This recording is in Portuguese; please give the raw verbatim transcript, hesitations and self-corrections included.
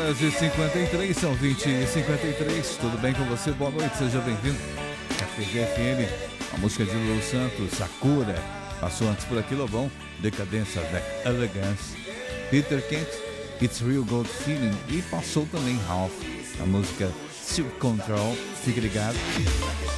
horas e cinquenta e três, são vinte e cinquenta e três. Tudo bem com você? Boa noite, seja bem-vindo. F G F M, a música de Lulu Santos, Sakura. Passou antes por aqui, Lobão, Decadência, The Elegance, Peter Kent, It's Real Gold Feeling. E passou também Ralph, a música Self Control. Fique ligado.